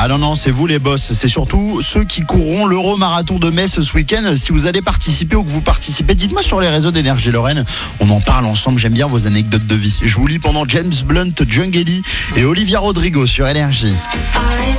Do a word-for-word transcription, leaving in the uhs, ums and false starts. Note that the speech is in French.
Ah non, non, c'est vous les boss. C'est surtout ceux qui courront l'Euro-Marathon de Metz ce week-end. Si vous allez participer ou que vous participez, dites-moi sur les réseaux d'Énergie Lorraine. On en parle ensemble. J'aime bien vos anecdotes de vie. Je vous lis pendant James Blunt, Jungeli et Olivia Rodrigo sur Énergie.